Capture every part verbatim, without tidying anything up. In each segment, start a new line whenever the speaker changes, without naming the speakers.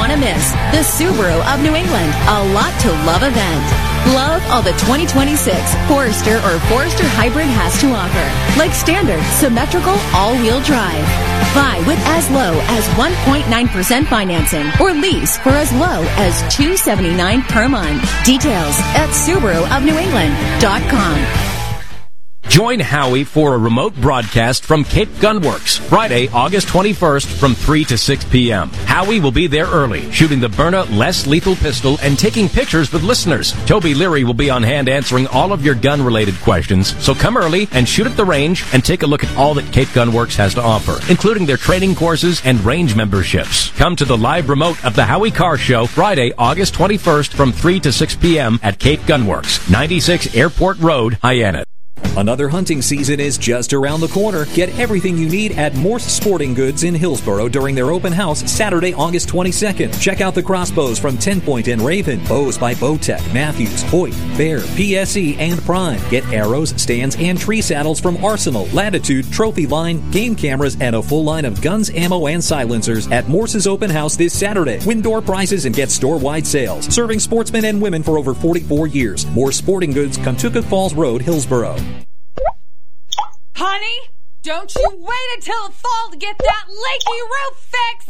want to miss. The Subaru of New England, a lot to love event. Love all the twenty twenty-six Forester or Forester Hybrid has to offer, like standard, symmetrical, all-wheel drive. Buy with as low as one point nine percent financing or lease for as low as two hundred seventy-nine dollars per month. Details at Subaru of New England dot com.
Join Howie for a remote broadcast from Cape Gun Works, Friday, August twenty-first from three to six p.m. Howie will be there early, shooting the Byrna less lethal pistol and taking pictures with listeners. Toby Leary will be on hand answering all of your gun-related questions, so come early and shoot at the range and take a look at all that Cape Gun Works has to offer, including their training courses and range memberships. Come to the live remote of the Howie Carr Show, Friday, August twenty-first from three to six p.m. at Cape Gun Works, ninety-six Airport Road, Hyannis.
Another hunting season is just around the corner. Get everything you need at Morse Sporting Goods in Hillsboro during their open house Saturday, August twenty-second. Check out the crossbows from ten point and Raven, bows by Bowtech, Matthews, Hoyt, Bear, P S E, and Prime. Get arrows, stands, and tree saddles from Arsenal, Latitude, Trophy Line, game cameras, and a full line of guns, ammo, and silencers at Morse's open house this Saturday. Win door prizes and get store-wide sales. Serving sportsmen and women for over forty-four years. Morse Sporting Goods, Kentucky Falls Road, Hillsboro.
Honey, don't you wait until the fall to get that leaky roof fixed!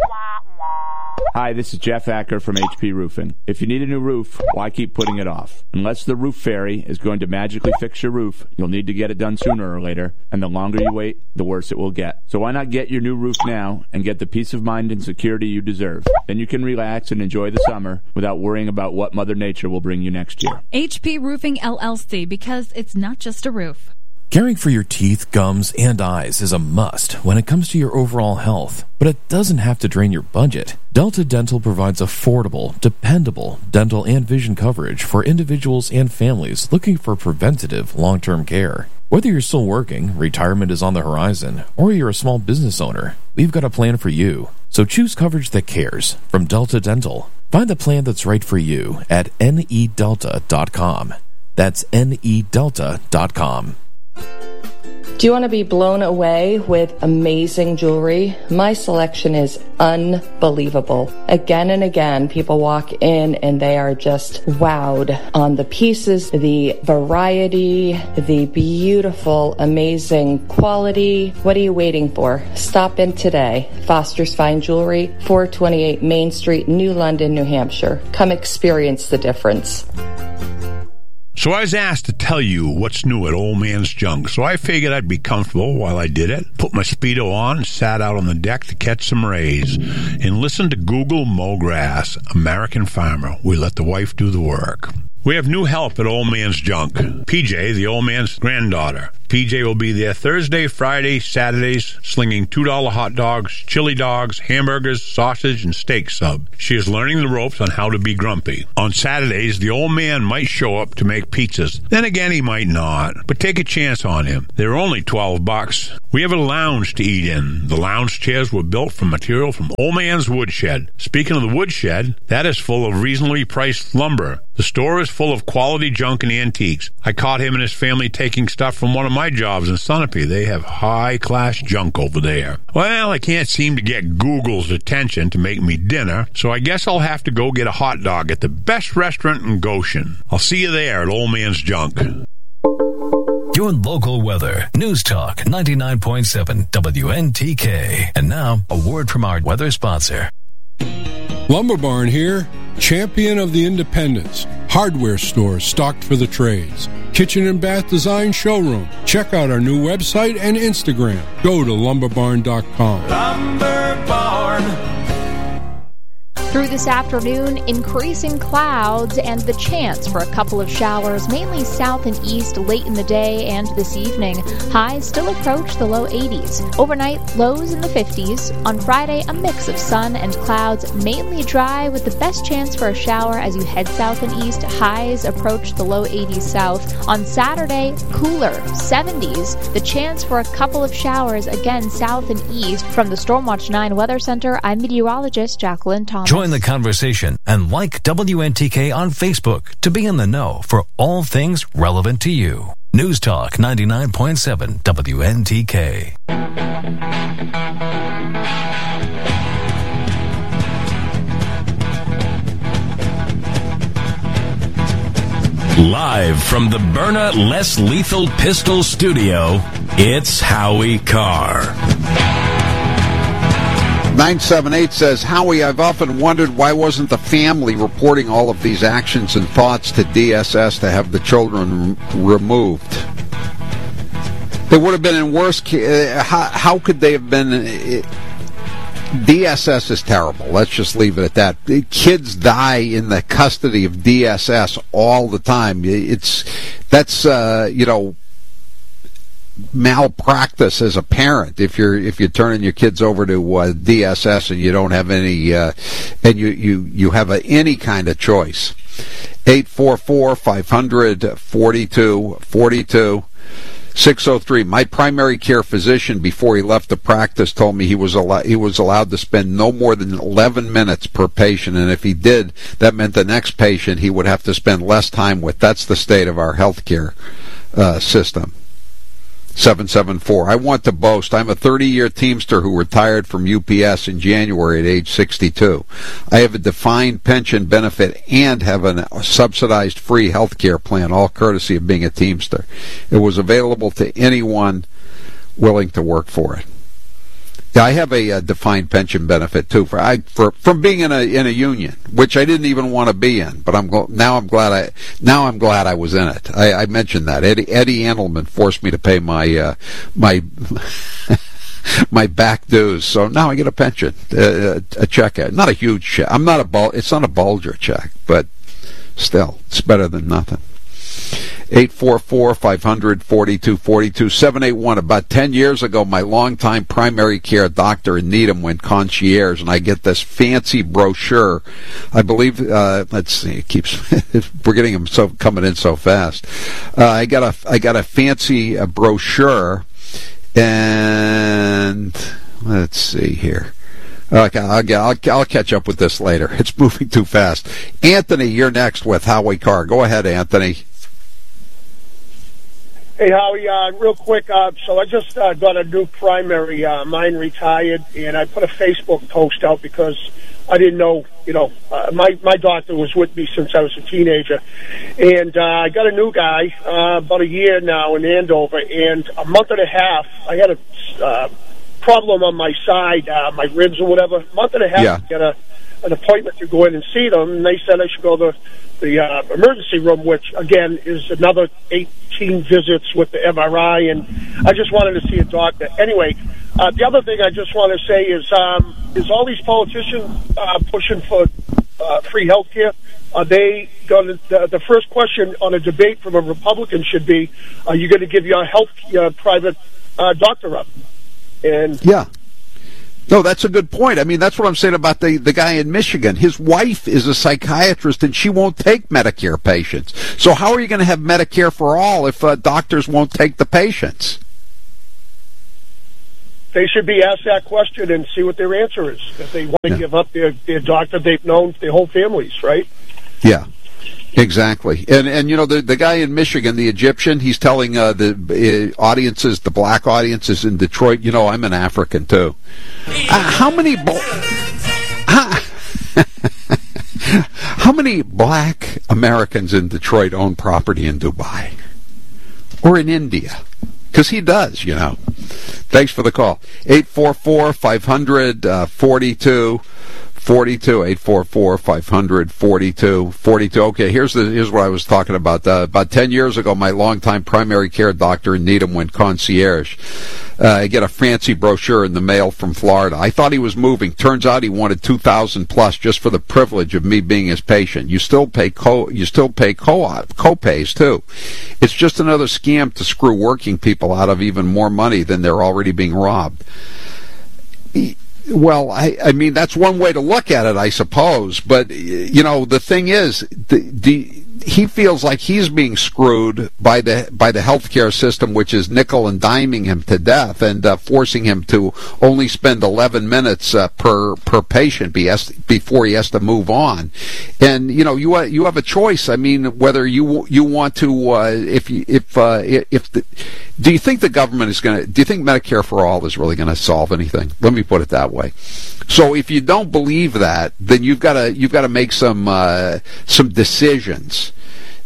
Hi, this is Jeff Acker from H P Roofing. If you need a new roof, why keep putting it off? Unless the roof fairy is going to magically fix your roof, you'll need to get it done sooner or later, and the longer you wait, the worse it will get. So why not get your new roof now and get the peace of mind and security you deserve? Then you can relax and enjoy the summer without worrying about what Mother Nature will bring you next year.
H P Roofing L L C, because it's not just a roof.
Caring for your teeth, gums, and eyes is a must when it comes to your overall health, but it doesn't have to drain your budget. Delta Dental provides affordable, dependable dental and vision coverage for individuals and families looking for preventative long-term care. Whether you're still working, retirement is on the horizon, or you're a small business owner, we've got a plan for you. So choose coverage that cares from Delta Dental. Find the plan that's right for you at N E delta dot com. That's N E delta dot com.
Do you want to be blown away with amazing jewelry? My selection is unbelievable. Again and again, people walk in and they are just wowed on the pieces, the variety, the beautiful, amazing quality. What are you waiting for? Stop in today. Foster's Fine Jewelry, four twenty-eight Main Street, New London, New Hampshire. Come experience the difference.
So I was asked to tell you what's new at Old Man's Junk, so I figured I'd be comfortable while I did it. Put my Speedo on and sat out on the deck to catch some rays and listen to Google mow grass. American Farmer. We let the wife do the work. We have new help at Old Man's Junk. P J, the old man's granddaughter. P J will be there Thursday, Friday, Saturdays, slinging two dollar hot dogs, chili dogs, hamburgers, sausage, and steak sub. She is learning the ropes on how to be grumpy. On Saturdays, the old man might show up to make pizzas. Then again, he might not. But take a chance on him. They're only twelve bucks. We have a lounge to eat in. The lounge chairs were built from material from Old Man's Woodshed. Speaking of the woodshed, that is full of reasonably priced lumber. The store is full of quality junk and antiques. I caught him and his family taking stuff from one of my jobs in Sunapee. They have high-class junk over there. Well, I can't seem to get Google's attention to make me dinner, so I guess I'll have to go get a hot dog at the best restaurant in Goshen. I'll see you there at Old Man's Junk.
Your local weather. News Talk ninety-nine point seven W N T K. And now, a word from our weather sponsor.
Lumber Barn here, champion of the independents. Hardware store stocked for the trades. Kitchen and bath design showroom. Check out our new website and Instagram. Go to lumber barn dot com.
Lumber Barn.
Through this afternoon, increasing clouds and the chance for a couple of showers, mainly south and east late in the day and this evening. Highs still approach the low eighties. Overnight, lows in the fifties. On Friday, a mix of sun and clouds, mainly dry with the best chance for a shower as you head south and east. Highs approach the low eighties south. On Saturday, cooler, seventies. The chance for a couple of showers, again south and east. From the Stormwatch nine Weather Center, I'm meteorologist Jacqueline Thomas.
Join the conversation and like W N T K on Facebook to be in the know for all things relevant to you. News Talk ninety-nine point seven W N T K.
Live from the Byrna Less Lethal Pistol Studio, it's Howie Carr.
nine seven eight says, Howie, I've often wondered why wasn't the family reporting all of these actions and thoughts to D S S to have the children removed? They would have been in worse case. Uh, how, how could they have been... Uh, D S S is terrible. Let's just leave it at that. Kids die in the custody of D S S all the time. It's that's uh, you know malpractice as a parent if you're if you're turning your kids over to uh, D S S and you don't have any uh, and you you you have a, any kind of choice. eight four four, five hundred, forty-two forty-two six oh three. My primary care physician, before he left the practice, told me he was al- he was allowed to spend no more than eleven minutes per patient, and if he did, that meant the next patient he would have to spend less time with. That's the state of our healthcare uh, system. seven seven four. I want to boast. I'm a thirty-year Teamster who retired from U P S in January at age sixty-two. I have a defined pension benefit and have a subsidized free health care plan, all courtesy of being a Teamster. It was available to anyone willing to work for it. Yeah, I have a, a defined pension benefit too for I for from being in a in a union, which I didn't even want to be in. But I'm now I'm glad I now I'm glad I was in it. I, I mentioned that Eddie Eddie Andelman forced me to pay my uh, my my back dues, so now I get a pension, uh, a check. Not a huge check. I'm not a bul- It's not a Bulger check, but still, it's better than nothing. eight four four, five hundred, forty-two forty-two, seven eight one. About ten years ago, my longtime primary care doctor in Needham went concierge, and I get this fancy brochure. I believe, uh, let's see, it keeps, we're getting them so, coming in so fast. Uh, I got a, I got a fancy uh, brochure, and let's see here. Okay, I'll, I'll, I'll catch up with this later. It's moving too fast. Anthony, you're next with Howie Carr. Go ahead, Anthony.
Hey, Howie, uh, real quick, uh, so I just uh, got a new primary. Uh, mine retired, and I put a Facebook post out because I didn't know, you know, uh, my, my doctor was with me since I was a teenager. And uh, I got a new guy uh, about a year now in Andover, and a month and a half, I had a uh, problem on my side, uh, my ribs or whatever. A month and a half yeah. to get a, an appointment to go in and see them, and they said I should go to the uh, emergency room, which, again, is another eighteen visits with the M R I, and I just wanted to see a doctor. Anyway, uh, the other thing I just want to say is, um, is all these politicians uh, pushing for uh, free health care, are they going to, the, the first question on a debate from a Republican should be, are you going to give your health, your private uh, doctor up? And
yeah. No, that's a good point. I mean, that's what I'm saying about the, the guy in Michigan. His wife is a psychiatrist, and she won't take Medicare patients. So how are you going to have Medicare for all if uh, doctors won't take the patients?
They should be asked that question and see what their answer is. If they want to yeah. give up their, their doctor they've known their whole families, right?
Yeah. Exactly, and and you know the the guy in Michigan, the Egyptian, he's telling uh, the uh, audiences, the black audiences in Detroit, you know, I'm an African too. Uh, how many bl- how, how many black Americans in Detroit own property in Dubai or in India? Because he does, you know. Thanks for the call. eight four four, five hundred, forty-two forty-two, eight four four, five hundred, forty-two forty-two. Okay, here's the here's what I was talking about. Uh, about ten years ago, my longtime primary care doctor in Needham went concierge. Uh, I get a fancy brochure in the mail from Florida. I thought he was moving. Turns out he wanted two thousand plus just for the privilege of me being his patient. You still pay co you still pay co co-pays too. It's just another scam to screw working people out of even more money than they're already being robbed. He, Well, I, I mean, that's one way to look at it, I suppose. But, you know, the thing is, the, the, he feels like he's being screwed by the by the healthcare system, which is nickel and diming him to death and uh, forcing him to only spend eleven minutes uh, per per patient before he has to move on. And you know, you you have a choice. I mean, whether you you want to uh, if you, if uh, if the, do you think the government is going to? Do you think Medicare for all is really going to solve anything? Let me put it that way. So if you don't believe that, then you've got to you've got to make some uh, some decisions.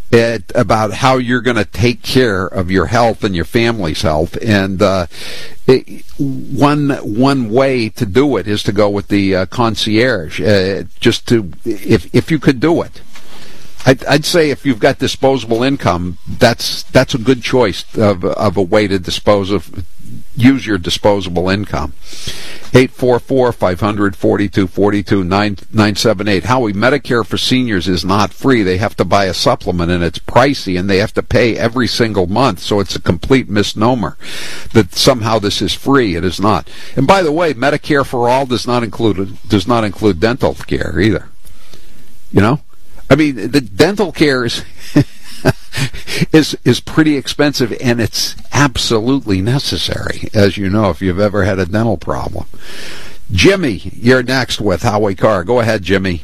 It, about how you're going to take care of your health and your family's health, and uh, it, one one way to do it is to go with the uh, concierge. Uh, just to, if if you could do it, I'd, I'd say if you've got disposable income, that's that's a good choice of of a way to dispose of. Use your disposable income. eight four four, five hundred, forty-two forty-two, nine seven eight. Howie, Medicare for seniors is not free. They have to buy a supplement, and it's pricey, and they have to pay every single month, so it's a complete misnomer that somehow this is free. It is not. And by the way, Medicare for all does not include does not include dental care either. You know? I mean, the dental care is... is is pretty expensive, and it's absolutely necessary, as you know, if you've ever had a dental problem. Jimmy, you're next with Howie Carr. Go ahead, Jimmy.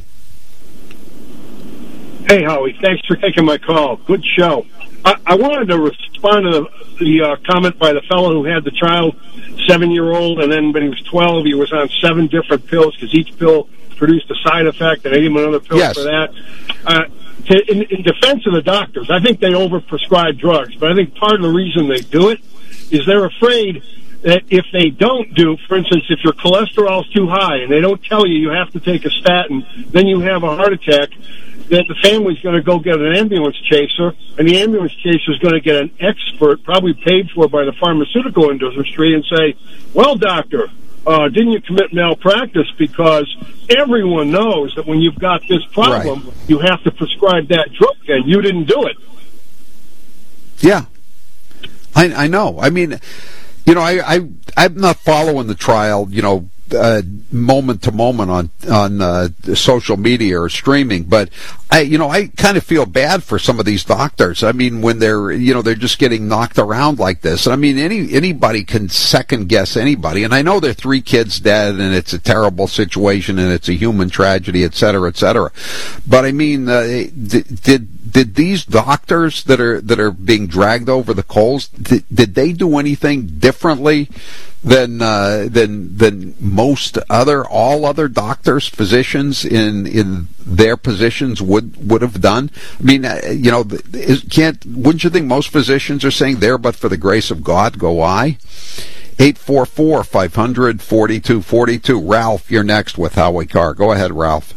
Hey, Howie. Thanks for taking my call. Good show. I, I wanted to respond to the, the uh, comment by the fellow who had the child, seven-year-old, and then when he was twelve, he was on seven different pills because each pill produced a side effect, and I gave him another pill
yes.
for that. Uh, to, in, in defense of the doctors, I think they overprescribe drugs, but I think part of the reason they do it is they're afraid that if they don't do, for instance, if your cholesterol's too high and they don't tell you you have to take a statin, then you have a heart attack, that the family's going to go get an ambulance chaser, and the ambulance chaser is going to get an expert, probably paid for by the pharmaceutical industry, and say, well, doctor, uh, didn't you commit malpractice? Because everyone knows that when you've got this problem, right. you have to prescribe that drug, and you didn't do it.
Yeah, I, I know. I mean, you know, I, I, I'm not following the trial, you know, Uh, moment to moment on on uh, social media or streaming, but I, you know, I kind of feel bad for some of these doctors. I mean, when they're, you know, they're just getting knocked around like this. I mean, any anybody can second guess anybody, and I know there are three kids dead, and it's a terrible situation, and it's a human tragedy, et cetera, et cetera. But I mean, uh, did, did did these doctors that are that are being dragged over the coals, did, did they do anything differently than uh, than than most other all other doctors, physicians in in their positions would would have done? I mean, uh, you know, is, can't wouldn't you think most physicians are saying, "There, but for the grace of God, go I"? eight four four, five hundred, forty-two forty-two. Ralph, you're next with Howie Carr. Go ahead, Ralph.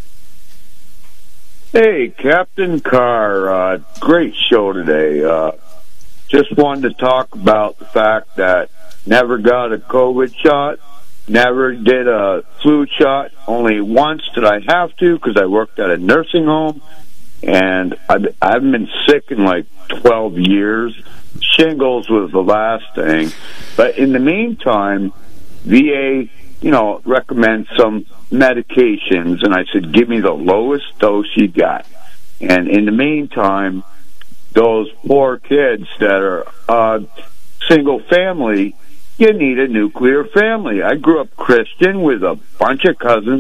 Hey, Captain Carr, uh, great show today. Uh, just wanted to talk about the fact that never got a COVID shot, never did a flu shot. Only once did I have to because I worked at a nursing home, and I've, I haven't been sick in like twelve years. Shingles was the last thing. But in the meantime, V A, you know, recommends some medications, and I said, give me the lowest dose you got. And in the meantime, those poor kids that are uh, single family, you need a nuclear family. I grew up Christian with a bunch of cousins